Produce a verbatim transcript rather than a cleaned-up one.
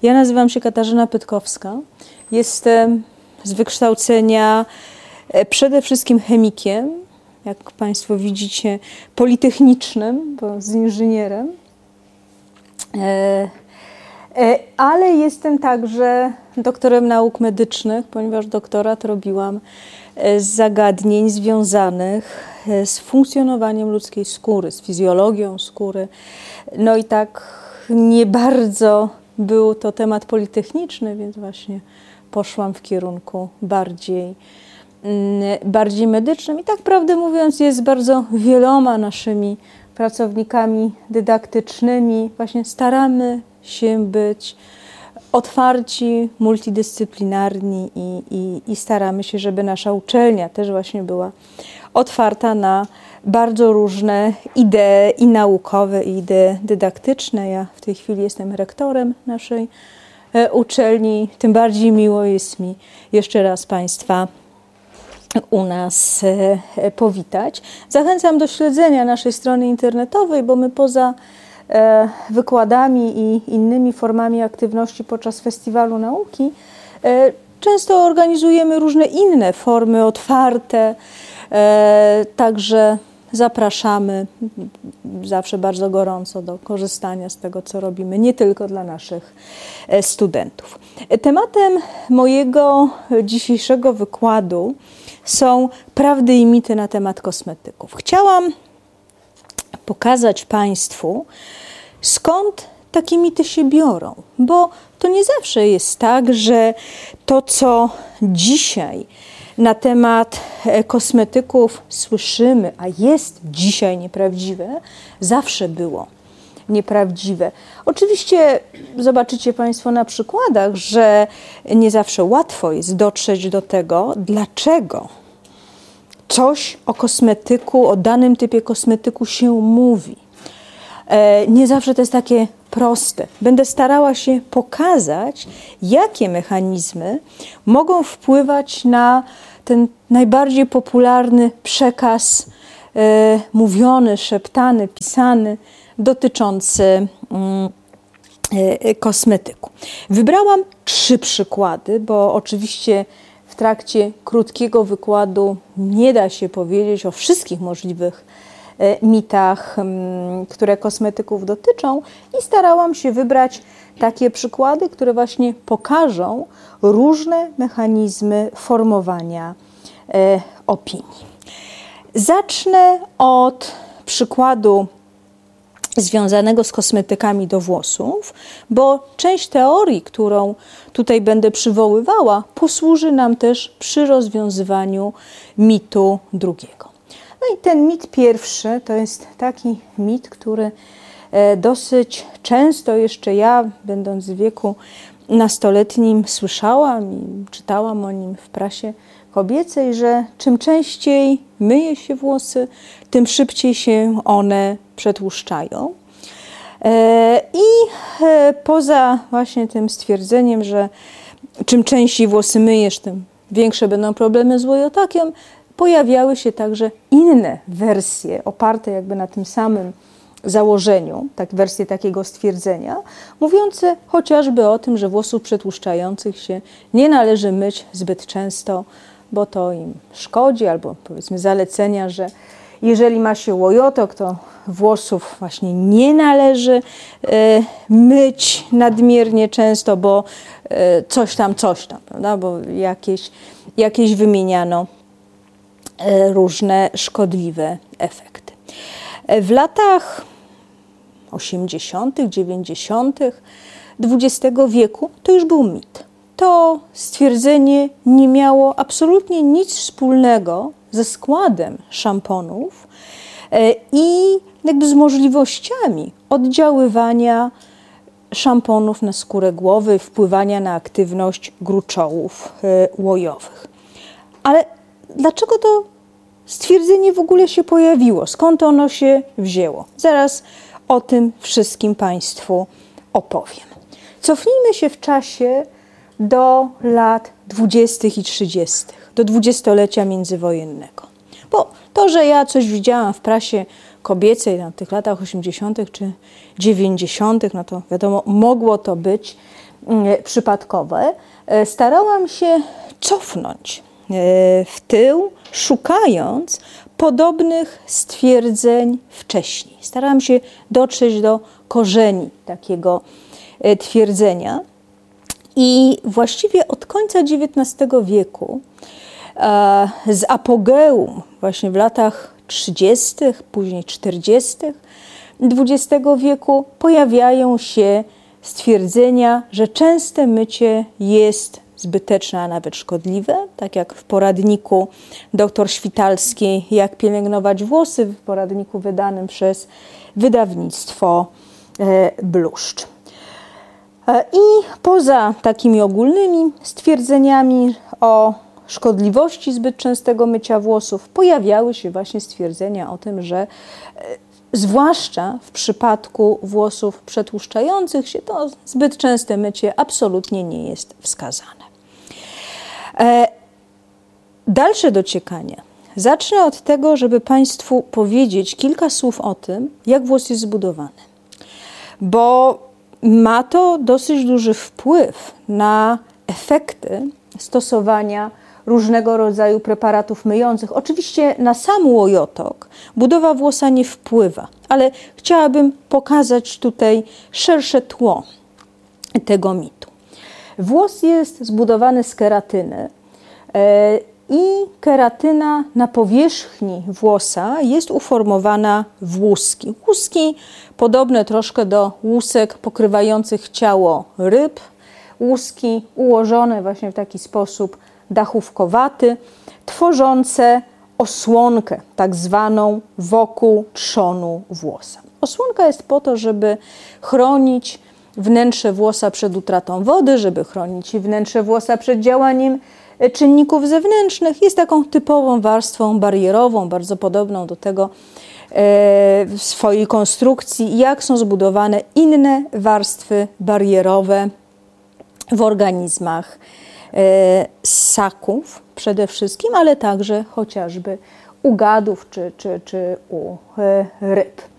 Ja nazywam się Katarzyna Pytkowska. Jestem z wykształcenia przede wszystkim chemikiem, jak Państwo widzicie, politechnicznym, bo z inżynierem. Ale jestem także doktorem nauk medycznych, ponieważ doktorat robiłam z zagadnień związanych z funkcjonowaniem ludzkiej skóry, z fizjologią skóry. No i tak nie bardzo był to temat politechniczny, więc właśnie poszłam w kierunku bardziej, bardziej medycznym. I tak prawdę mówiąc, jest bardzo wieloma naszymi pracownikami dydaktycznymi. Właśnie staramy się być otwarci, multidyscyplinarni i, i, i staramy się, żeby nasza uczelnia też właśnie była otwarta na bardzo różne idee i naukowe, i idee dydaktyczne. Ja w tej chwili jestem rektorem naszej uczelni. Tym bardziej miło jest mi jeszcze raz Państwa u nas powitać. Zachęcam do śledzenia naszej strony internetowej, bo my poza wykładami i innymi formami aktywności podczas Festiwalu Nauki często organizujemy różne inne formy otwarte, także zapraszamy zawsze bardzo gorąco do korzystania z tego, co robimy, nie tylko dla naszych studentów. Tematem mojego dzisiejszego wykładu są prawdy i mity na temat kosmetyków. Chciałam pokazać Państwu, skąd takie mity się biorą, bo to nie zawsze jest tak, że to, co dzisiaj na temat kosmetyków słyszymy, a jest dzisiaj nieprawdziwe, zawsze było nieprawdziwe. Oczywiście zobaczycie Państwo na przykładach, że nie zawsze łatwo jest dotrzeć do tego, dlaczego coś o kosmetyku, o danym typie kosmetyku się mówi. Nie zawsze to jest takie proste. Będę starała się pokazać, jakie mechanizmy mogą wpływać na ten najbardziej popularny przekaz e, mówiony, szeptany, pisany dotyczący mm, e, kosmetyku. Wybrałam trzy przykłady, bo oczywiście w trakcie krótkiego wykładu nie da się powiedzieć o wszystkich możliwych mitach, które kosmetyków dotyczą, i starałam się wybrać takie przykłady, które właśnie pokażą różne mechanizmy formowania e, opinii. Zacznę od przykładu związanego z kosmetykami do włosów, bo część teorii, którą tutaj będę przywoływała, posłuży nam też przy rozwiązywaniu mitu drugiego. No i ten mit pierwszy to jest taki mit, który dosyć często jeszcze ja, będąc w wieku nastoletnim, słyszałam i czytałam o nim w prasie kobiecej, że czym częściej myje się włosy, tym szybciej się one przetłuszczają. I poza właśnie tym stwierdzeniem, że czym częściej włosy myjesz, tym większe będą problemy z łojotakiem, pojawiały się także inne wersje oparte jakby na tym samym założeniu, tak, wersje takiego stwierdzenia, mówiące chociażby o tym, że włosów przetłuszczających się nie należy myć zbyt często, bo to im szkodzi, albo powiedzmy zalecenia, że jeżeli ma się łojotok, to włosów właśnie nie należy e, myć nadmiernie często, bo e, coś tam, coś tam, prawda? Bo jakieś, jakieś wymieniano różne szkodliwe efekty. W latach osiemdziesiątych, dziewięćdziesiątych dwudziestego wieku to już był mit. To stwierdzenie nie miało absolutnie nic wspólnego ze składem szamponów i jakby z możliwościami oddziaływania szamponów na skórę głowy, wpływania na aktywność gruczołów łojowych. Ale dlaczego to stwierdzenie w ogóle się pojawiło? Skąd ono się wzięło? Zaraz o tym wszystkim Państwu opowiem. Cofnijmy się w czasie do lat dwudziestych i trzydziestych, do dwudziestolecia międzywojennego. Bo to, że ja coś widziałam w prasie kobiecej na tych latach osiemdziesiątych czy dziewięćdziesiątych, no to wiadomo, mogło to być przypadkowe, starałam się cofnąć w tył, szukając podobnych stwierdzeń wcześniej. Starałam się dotrzeć do korzeni takiego twierdzenia i właściwie od końca dziewiętnastego wieku, z apogeum właśnie w latach trzydziestych, później czterdziestych dwudziestego wieku pojawiają się stwierdzenia, że częste mycie jest zbyteczne, a nawet szkodliwe, tak jak w poradniku dr Świtalskiej Jak pielęgnować włosy, w poradniku wydanym przez wydawnictwo Bluszcz. I poza takimi ogólnymi stwierdzeniami o szkodliwości zbyt częstego mycia włosów pojawiały się właśnie stwierdzenia o tym, że zwłaszcza w przypadku włosów przetłuszczających się to zbyt częste mycie absolutnie nie jest wskazane. Dalsze dociekania. Zacznę od tego, żeby Państwu powiedzieć kilka słów o tym, jak włos jest zbudowany. Bo ma to dosyć duży wpływ na efekty stosowania różnego rodzaju preparatów myjących. Oczywiście na sam łojotok budowa włosa nie wpływa, ale chciałabym pokazać tutaj szersze tło tego mitu. Włos jest zbudowany z keratyny i keratyna na powierzchni włosa jest uformowana w łuski. Łuski podobne troszkę do łusek pokrywających ciało ryb. Łuski ułożone właśnie w taki sposób dachówkowaty, tworzące osłonkę tak zwaną wokół trzonu włosa. Osłonka jest po to, żeby chronić wnętrze włosa przed utratą wody, żeby chronić wnętrze włosa przed działaniem czynników zewnętrznych. Jest taką typową warstwą barierową, bardzo podobną do tego w swojej konstrukcji, jak są zbudowane inne warstwy barierowe w organizmach ssaków przede wszystkim, ale także chociażby u gadów czy, czy, czy u ryb.